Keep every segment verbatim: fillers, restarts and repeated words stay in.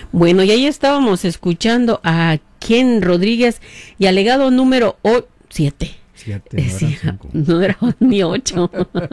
Bueno, y ahí estábamos escuchando a Ken Rodríguez y alegado número siete. Siete, no, Sí, cinco. no era ni ocho.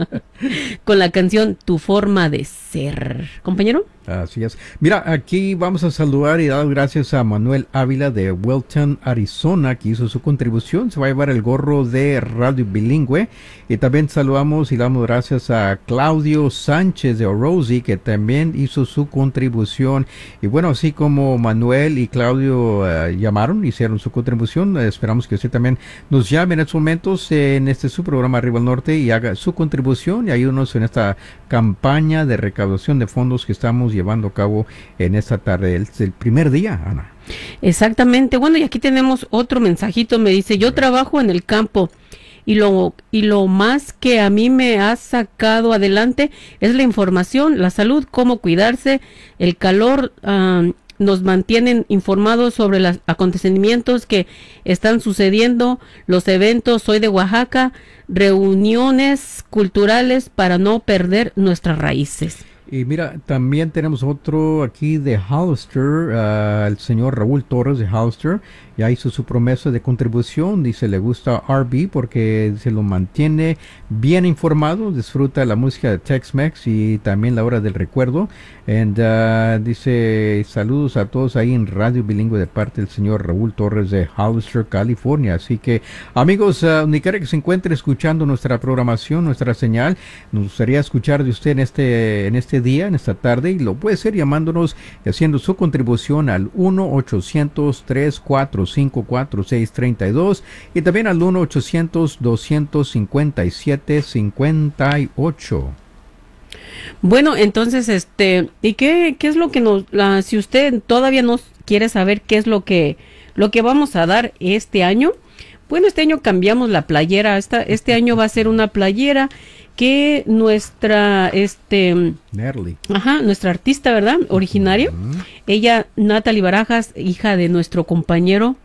Con la canción Tu Forma de Ser. ¿Compañero? Así es. Mira, aquí vamos a saludar y dar gracias a Manuel Ávila de Welton, Arizona, que hizo su contribución. Se va a llevar el gorro de Radio Bilingüe. Y también saludamos y damos gracias a Claudio Sánchez de Orosi, que también hizo su contribución. Y bueno, así como Manuel y Claudio uh, llamaron, hicieron su contribución, eh, esperamos que usted también nos llame en estos momentos eh, en este su programa Arriba al Norte y haga su contribución y ayúdenos en esta campaña de recaudación de fondos que estamos llevando a cabo en esta tarde. El, el primer día, Ana. Exactamente. Bueno, y aquí tenemos otro mensajito. Me dice, yo trabajo en el campo y lo, y lo más que a mí me ha sacado adelante es la información, la salud, cómo cuidarse, el calor. Uh, nos mantienen informados sobre los acontecimientos que están sucediendo, los eventos. Soy de Oaxaca, reuniones culturales para no perder nuestras raíces. Y mira, también tenemos otro aquí de Hollister, uh, el señor Raúl Torres de Hollister, ya hizo su promesa de contribución, dice le gusta R B porque se lo mantiene bien informado, disfruta la música de Tex-Mex y también la hora del recuerdo, and, uh, dice saludos a todos ahí en Radio Bilingüe de parte del señor Raúl Torres de Hollister, California. Así que amigos, uh, donde quiera que se encuentre escuchando nuestra programación, nuestra señal, nos gustaría escuchar de usted en este, en este día, en esta tarde, y lo puede hacer llamándonos y haciendo su contribución al uno ochocientos, tres cuatro cinco, cuatro seis tres dos y también al uno ochocientos, doscientos cincuenta y siete, cincuenta y ocho. Bueno, entonces, este, ¿y qué, qué es lo que nos, la, si usted todavía no quiere saber qué es lo que, lo que vamos a dar este año? Bueno, este año cambiamos la playera, esta, este año va a ser una playera que nuestra, este, Nerly. Ajá, nuestra artista, ¿verdad? Originaria. Uh-huh. Ella, Natalie Barajas, hija de nuestro compañero,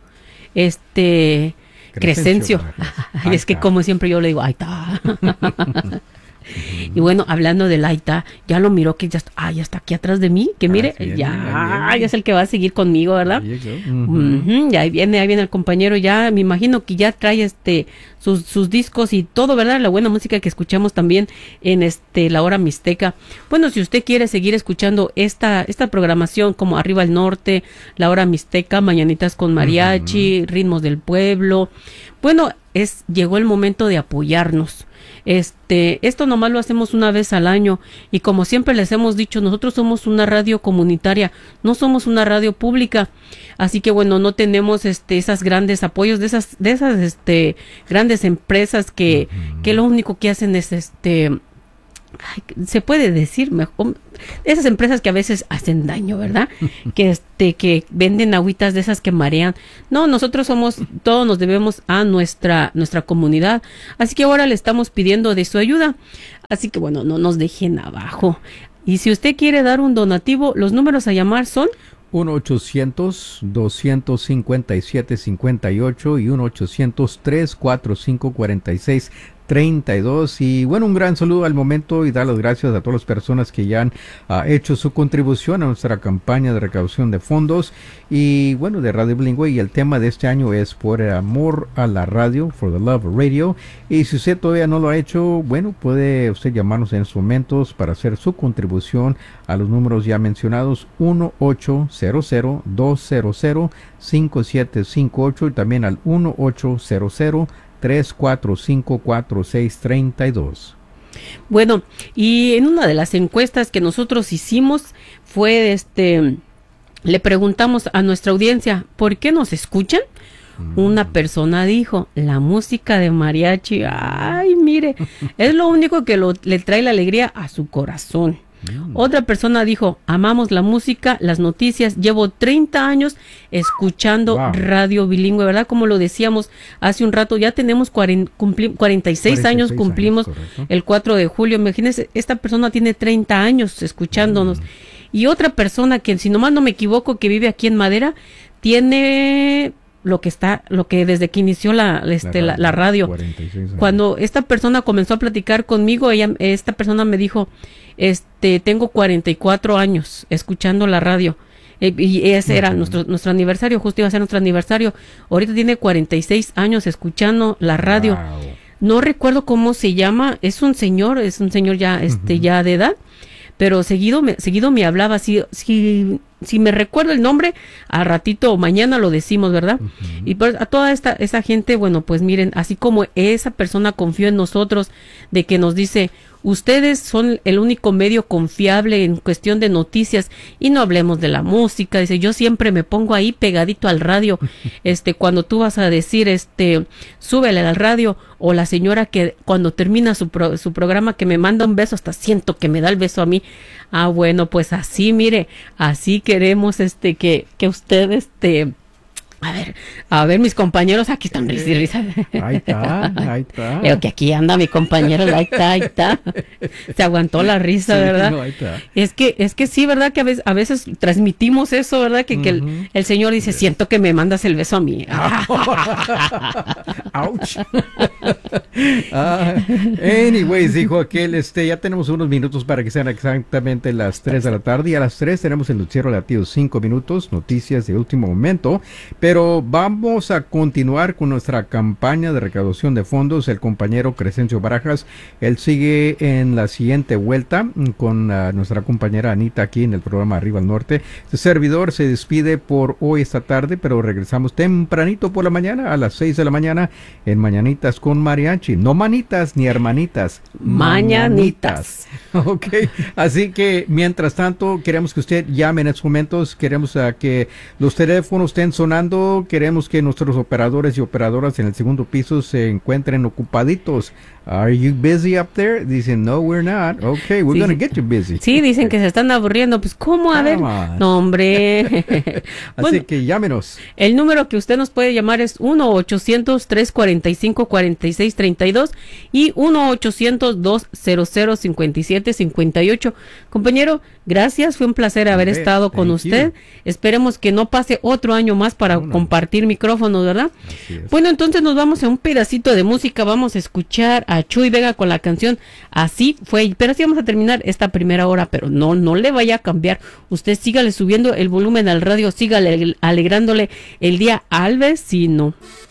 este, Crescencio. Crescencio. Es que como siempre yo le digo, ahí está. Y bueno, hablando de Laita, ya lo miró que ya está, ah, ya está aquí atrás de mí, que mire, ah, sí, ya, ya, ya es el que va a seguir conmigo, ¿verdad? Uh-huh. Uh-huh, ya ahí viene, ahí viene el compañero, ya me imagino que ya trae este sus, sus discos y todo, ¿verdad? La buena música que escuchamos también en este la hora mixteca. Bueno, si usted quiere seguir escuchando esta, esta programación como Arriba al Norte, la hora mixteca, Mañanitas con Mariachi, uh-huh. Ritmos del Pueblo, bueno, es, llegó el momento de apoyarnos. Este, esto nomás lo hacemos una vez al año y como siempre les hemos dicho, nosotros somos una radio comunitaria, no somos una radio pública, así que bueno, no tenemos este esos grandes apoyos de esas de esas este grandes empresas que uh-huh. que lo único que hacen es este ay, se puede decir mejor, esas empresas que a veces hacen daño, ¿verdad? que este que venden agüitas de esas que marean. No, nosotros somos, todos nos debemos a nuestra nuestra comunidad. Así que ahora le estamos pidiendo de su ayuda. Así que bueno, no nos dejen abajo. Y si usted quiere dar un donativo, los números a llamar son uno ochocientos, doscientos cincuenta y siete, cincuenta y ocho y uno ochocientos, tres cuatro cinco, cuarenta y seis treinta y dos. Y bueno, un gran saludo al momento y dar las gracias a todas las personas que ya han uh, hecho su contribución a nuestra campaña de recaudación de fondos y bueno, de Radio Bilingüe. Y el tema de este año es por el amor a la radio, for the love of radio. Y si usted todavía no lo ha hecho, bueno, puede usted llamarnos en estos momentos para hacer su contribución a los números ya mencionados, uno ochocientos, doscientos, cinco siete cinco ocho y también al uno ochocientos, tres cuatro cinco, cuatro seis tres dos. Bueno, y en una de las encuestas que nosotros hicimos fue este, le preguntamos a nuestra audiencia, ¿por qué nos escuchan? Mm. Una persona dijo, la música de mariachi, ay, mire, es lo único que lo, le trae la alegría a su corazón. Mm. Otra persona dijo, amamos la música, las noticias, llevo treinta años escuchando wow. Radio Bilingüe, ¿verdad? Como lo decíamos hace un rato, ya tenemos cuarenta, cumpli, cuarenta y seis años, cumplimos años, el cuatro de julio, imagínense, esta persona tiene treinta años escuchándonos. Mm. Y otra persona que, si nomás no me equivoco, que vive aquí en Madera, tiene lo que está, lo que desde que inició la, este, la, la, la radio. Cuando esta persona comenzó a platicar conmigo, ella, esta persona me dijo, este, tengo cuarenta y cuatro años escuchando la radio. Eh, y ese era uh-huh. nuestro nuestro aniversario, justo iba a ser nuestro aniversario. Ahorita tiene cuarenta y seis años escuchando la radio. Wow. No recuerdo cómo se llama, es un señor, es un señor ya este uh-huh. ya de edad, pero seguido me seguido me hablaba. Si si si me recuerdo el nombre, al ratito o mañana lo decimos, ¿verdad? Uh-huh. Y pues a toda esta esa gente, bueno, pues miren, así como esa persona confió en nosotros, de que nos dice, ustedes son el único medio confiable en cuestión de noticias, y no hablemos de la música. Dice, yo siempre me pongo ahí pegadito al radio, este, cuando tú vas a decir, este, súbele al radio, o la señora que cuando termina su pro, su programa que me manda un beso, hasta siento que me da el beso a mí. Ah, bueno, pues así, mire, así queremos, este, que, que usted, este, A ver, a ver, mis compañeros aquí están risa y risa. Ahí está, ahí está. Veo que aquí anda mi compañero, ahí está, ahí está. Se aguantó la risa, sí, ¿verdad? No, ahí está. Es que, es que sí, ¿verdad? Que a veces, a veces transmitimos eso, ¿verdad? Que, uh-huh. que el, el Señor dice, siento que me mandas el beso a mí. Ouch. uh, anyways, dijo aquel, este, ya tenemos unos minutos para que sean exactamente las tres de la tarde, y a las tres tenemos el noticiero latido, cinco minutos, noticias de último momento. Pero Pero vamos a continuar con nuestra campaña de recaudación de fondos. El compañero Crescencio Barajas, él sigue en la siguiente vuelta con uh, nuestra compañera Anita aquí en el programa Arriba al Norte. Este servidor se despide por hoy esta tarde, pero regresamos tempranito por la mañana a las seis de la mañana en Mañanitas con Mariachi. No manitas ni hermanitas, mañanitas. mañanitas. Ok, así que mientras tanto queremos que usted llame en estos momentos, queremos uh, que los teléfonos estén sonando. Queremos que nuestros operadores y operadoras en el segundo piso se encuentren ocupaditos. Are you busy up there? Dicen, no, we're not. Okay, we're sí, gonna get you busy. Sí, dicen que se están aburriendo. Pues, ¿cómo? A Come ver. On. No, hombre. Así bueno, que llámenos. El número que usted nos puede llamar es uno ochocientos, tres cuarenta y cinco, cuarenta y seis treinta y dos y uno ochocientos, dos cero cero, cincuenta y siete cincuenta y ocho. Compañero, gracias. Fue un placer haber okay, estado con usted. You. Esperemos que no pase otro año más para no, no. compartir micrófonos, ¿verdad? Bueno, entonces nos vamos a un pedacito de música. Vamos a escuchar a Chuy Vega con la canción Así Fue, pero así vamos a terminar esta primera hora, pero no, no le vaya a cambiar, usted sígale subiendo el volumen al radio, sígale alegrándole el día al vecino.